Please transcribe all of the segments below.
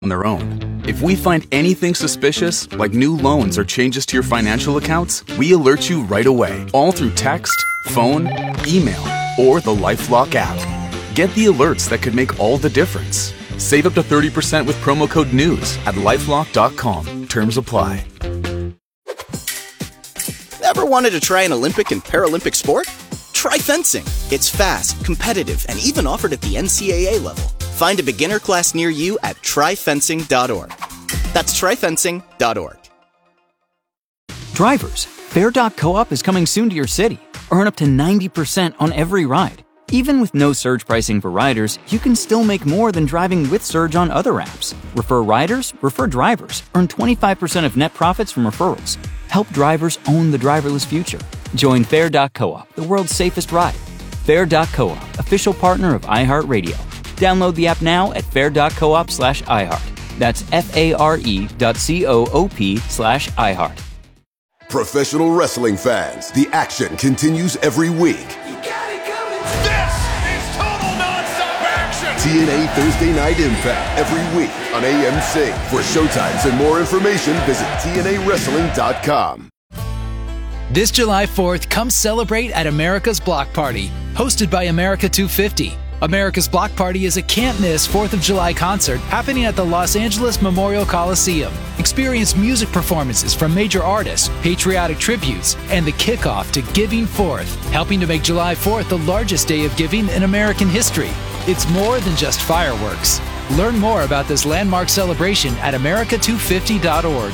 on their own. If we find anything suspicious, like new loans or changes to your financial accounts, we alert you right away, all through text, phone, email, or the LifeLock app. Get the alerts that could make all the difference. Save up to 30% with promo code NEWS at lifelock.com. Terms apply. Ever wanted to try an Olympic and Paralympic sport? Try fencing. It's fast, competitive, and even offered at the NCAA level. Find a beginner class near you at tryfencing.org. That's tryfencing.org. Drivers, Fair.coop is coming soon to your city. Earn up to 90% on every ride. Even with no surge pricing for riders, you can still make more than driving with Surge on other apps. Refer riders, refer drivers. Earn 25% of net profits from referrals. Help drivers own the driverless future. Join Fair.coop, the world's safest ride. Fair.coop, official partner of iHeartRadio. Download the app now at fair.coop/iHeart. That's FARE.coop/iHeart. Professional wrestling fans, the action continues every week. You got it coming. This is total nonstop action. TNA Thursday Night Impact every week on AMC. For showtimes and more information, visit TNAWrestling.com. This July 4th, come celebrate at America's Block Party, hosted by America 250. America's Block Party is a can't-miss 4th of July concert happening at the Los Angeles Memorial Coliseum. Experience music performances from major artists, patriotic tributes, and the kickoff to Giving Fourth, helping to make July 4th the largest day of giving in American history. It's more than just fireworks. Learn more about this landmark celebration at america250.org.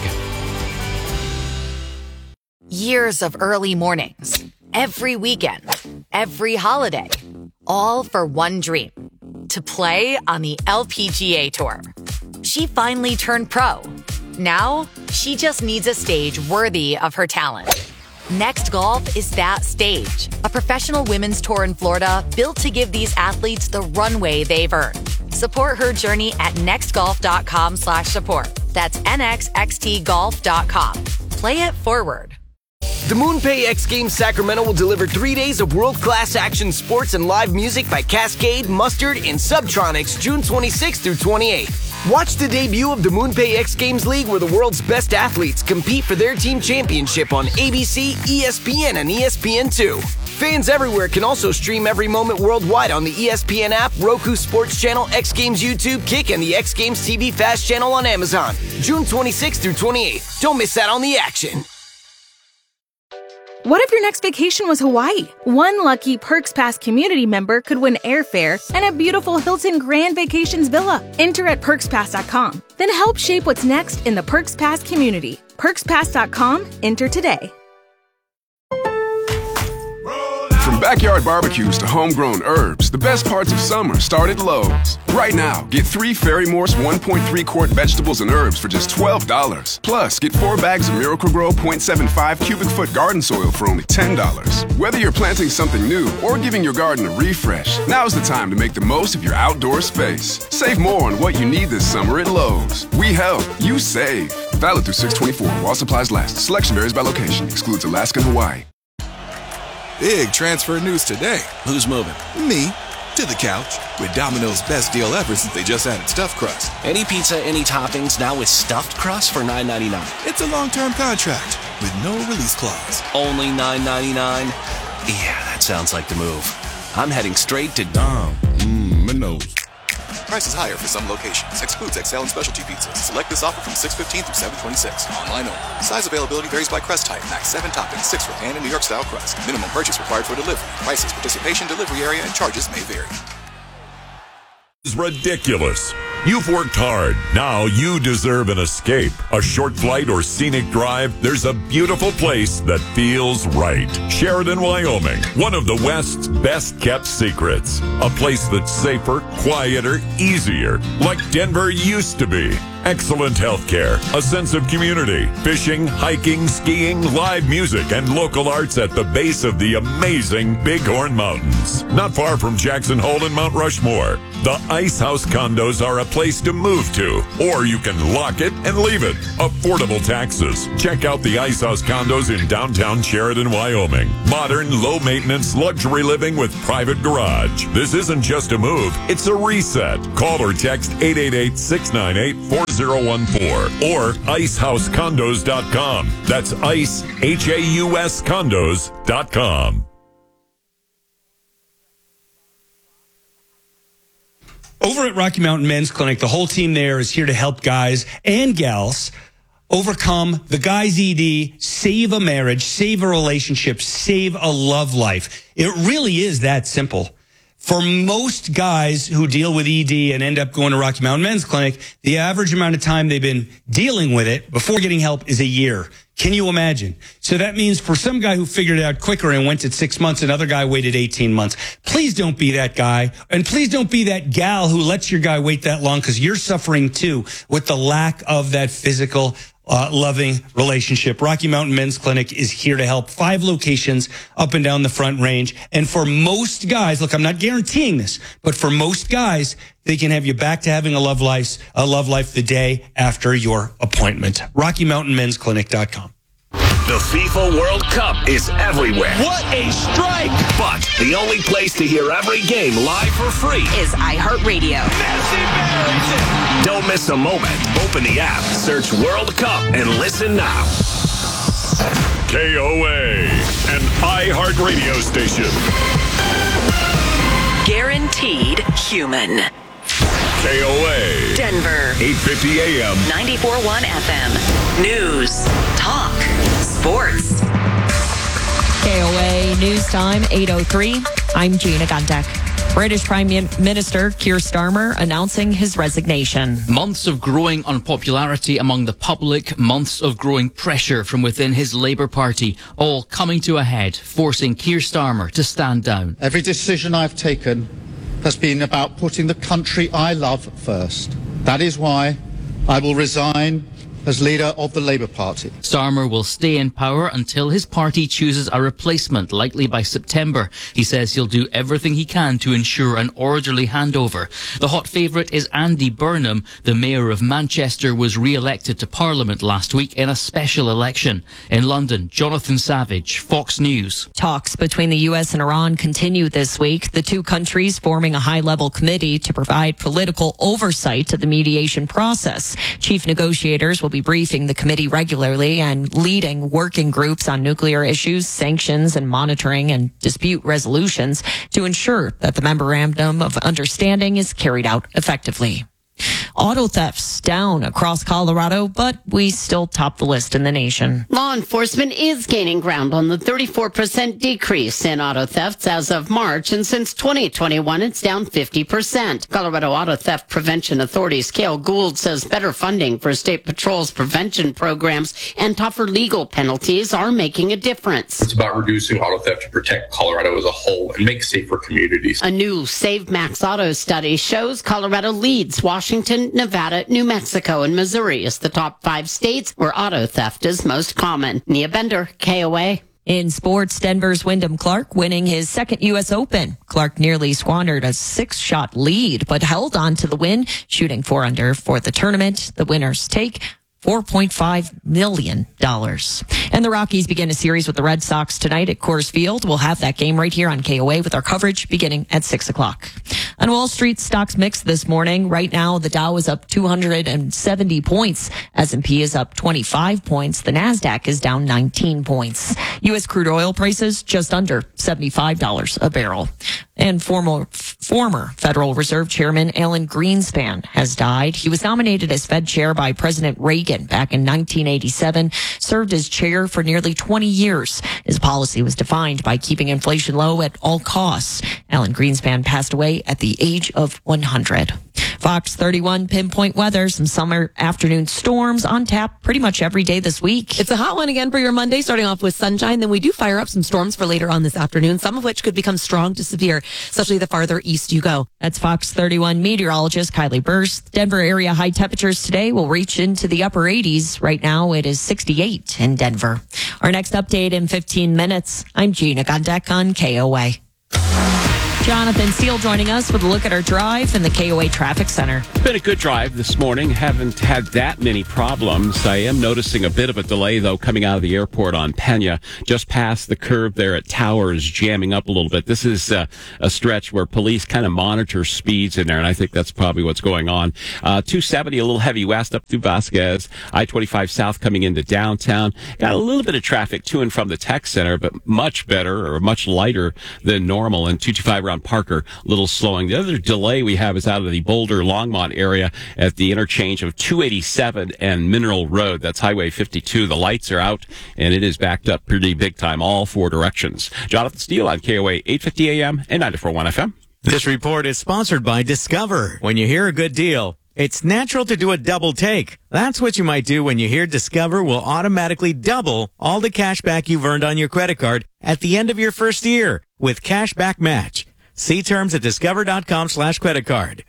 Years of early mornings, every weekend, every holiday, all for one dream, to play on the LPGA Tour. She finally turned pro. Now, she just needs a stage worthy of her talent. Next Golf is that stage, a professional women's tour in Florida built to give these athletes the runway they've earned. Support her journey at nextgolf.com/support. That's nxxtgolf.com. Play it forward. The MoonPay X Games Sacramento will deliver 3 days of world-class action sports and live music by Cascade, Mustard, and Subtronics June 26th through 28th. Watch the debut of the MoonPay X Games League, where the world's best athletes compete for their team championship on ABC, ESPN, and ESPN2. Fans everywhere can also stream every moment worldwide on the ESPN app, Roku Sports Channel, X Games YouTube, Kick, and the X Games TV Fast channel on Amazon. June 26th through 28th. Don't miss out on the action. What if your next vacation was Hawaii? One lucky Perks Pass community member could win airfare and a beautiful Hilton Grand Vacations villa. Enter at PerksPass.com. Then help shape what's next in the Perks Pass community. PerksPass.com. Enter today. From backyard barbecues to homegrown herbs, the best parts of summer start at Lowe's. Right now, get 3 Ferry-Morse 1.3-quart vegetables and herbs for just $12. Plus, get 4 bags of Miracle-Gro 0.75 cubic foot garden soil for only $10. Whether you're planting something new or giving your garden a refresh, now's the time to make the most of your outdoor space. Save more on what you need this summer at Lowe's. We help, you save. Valid through 6/24 while supplies last. Selection varies by location. Excludes Alaska and Hawaii. Big transfer news today. Who's moving? Me. To the couch. With Domino's best deal ever since they just added stuffed crust. Any pizza, any toppings, now with stuffed crust for $9.99. It's a long-term contract with no release clause. Only $9.99? Yeah, that sounds like the move. I'm heading straight to Dom. Minos. Prices higher for some locations. Excludes XL and specialty pizzas. Select this offer from 6/15 through 7/26. Online only. Size availability varies by crust type. Max 7 toppings, 6 for pan and New York style crust. Minimum purchase required for delivery. Prices, participation, delivery area, and charges may vary. Is ridiculous. You've worked hard. Now you deserve an escape. A short flight or scenic drive. There's a beautiful place that feels right. Sheridan, Wyoming. One of the West's best kept secrets. A place that's safer, quieter, easier. Like Denver used to be. Excellent health care, a sense of community, fishing, hiking, skiing, live music, and local arts at the base of the amazing Bighorn Mountains. Not far from Jackson Hole and Mount Rushmore, the Ice House condos are a place to move to, or you can lock it and leave it. Affordable taxes. Check out the Ice House condos in downtown Sheridan, Wyoming. Modern, low-maintenance, luxury living with private garage. This isn't just a move, it's a reset. Call or text 888-698-4014 or IceHouseCondos.com. That's ICE, H-A-U-S Condos.com. Over at Rocky Mountain Men's Clinic, the whole team there is here to help guys and gals overcome the guy's ED, save a marriage, save a relationship, save a love life. It really is that simple. For most guys who deal with ED and end up going to Rocky Mountain Men's Clinic, the average amount of time they've been dealing with it before getting help is a year. Can you imagine? So that means for some guy who figured it out quicker and went at 6 months, another guy waited 18 months. Please don't be that guy. And please don't be that gal who lets your guy wait that long, because you're suffering too with the lack of that physical loving relationship. Rocky Mountain Men's Clinic is here to help. 5 locations up and down the Front Range. And for most guys, look, I'm not guaranteeing this, but for most guys, they can have you back to having a love life the day after your appointment. RockyMountainMen'sClinic.com. The FIFA World Cup is everywhere. What a strike! But the only place to hear every game live for free is iHeartRadio. Messi buries it! Don't miss a moment. Open the app, search World Cup, and listen now. KOA, an iHeartRadio station. Guaranteed human. KOA. Denver. 850 AM. 94.1 FM. News. Talk. Sports. KOA News Time, 8:03. I'm Gina Guntek. British Prime Minister Keir Starmer announcing his resignation. Months of growing unpopularity among the public, months of growing pressure from within his Labour Party, all coming to a head, forcing Keir Starmer to stand down. Every decision I've taken has been about putting the country I love first. That is why I will resign as leader of the Labour Party. Starmer will stay in power until his party chooses a replacement, likely by September. He says he'll do everything he can to ensure an orderly handover. The hot favourite is Andy Burnham. The mayor of Manchester was re-elected to Parliament last week in a special election. In London, Jonathan Savage, Fox News. Talks between the U.S. and Iran continue this week, the two countries forming a high-level committee to provide political oversight to the mediation process. Chief negotiators will be briefing the committee regularly and leading working groups on nuclear issues, sanctions, and monitoring and dispute resolutions to ensure that the memorandum of understanding is carried out effectively. Auto thefts down across Colorado, but we still top the list in the nation. Law enforcement is gaining ground on the 34% decrease in auto thefts as of March, and since 2021, it's down 50%. Colorado Auto Theft Prevention Authority's Cale Gould says better funding for State Patrol's prevention programs and tougher legal penalties are making a difference. It's about reducing auto theft to protect Colorado as a whole and make safer communities. A new Save Max Auto study shows Colorado leads Washington, Nevada, New Mexico, and Missouri as the top 5 states where auto theft is most common. Nia Bender, KOA. In sports, Denver's Wyndham Clark winning his second U.S. Open. Clark nearly squandered a 6-shot lead, but held on to the win, shooting 4 under for the tournament. The winners take $4.5 million. And the Rockies begin a series with the Red Sox tonight at Coors Field. We'll have that game right here on KOA with our coverage beginning at 6 o'clock. On Wall Street, stocks mixed this morning. Right now, the Dow is up 270 points. S&P is up 25 points. The NASDAQ is down 19 points. U.S. crude oil prices just under $75 a barrel. And former Federal Reserve Chairman Alan Greenspan has died. He was nominated as Fed chair by President Reagan back in 1987, served as chair for nearly 20 years. His policy was defined by keeping inflation low at all costs. Alan Greenspan passed away at the age of 100. Fox 31 pinpoint weather, some summer afternoon storms on tap pretty much every day this week. It's a hot one again for your Monday, starting off with sunshine. Then we do fire up some storms for later on this afternoon, some of which could become strong to severe, especially the farther east you go. That's Fox 31 meteorologist Kylie Burst. Denver area high temperatures today will reach into the upper 80s. Right now it is 68 in Denver. Our next update in 15 minutes. I'm Gina Gondek on KOA. Jonathan Steele joining us with a look at our drive in the KOA Traffic Center. It's been a good drive this morning. Haven't had that many problems. I am noticing a bit of a delay, though, coming out of the airport on Pena. Just past the curve there at Towers, jamming up a little bit. This is a stretch where police kind of monitor speeds in there, and I think that's probably what's going on. 270, a little heavy west up through Vasquez. I-25 south coming into downtown. Got a little bit of traffic to and from the tech center, but much better or much lighter than normal. And 225 around Parker, a little slowing. The other delay we have is out of the Boulder-Longmont area at the interchange of 287 and Mineral Road. That's Highway 52. The lights are out, and it is backed up pretty big time, all four directions. Jonathan Steele on KOA 850 AM and 94.1 FM. This report is sponsored by Discover. When you hear a good deal, it's natural to do a double take. That's what you might do when you hear Discover will automatically double all the cash back you've earned on your credit card at the end of your first year with Cashback Match. See terms at discover.com/creditcard.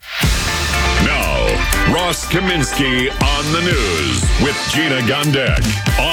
Now, Ross Kaminsky on the news with Gina Gondek.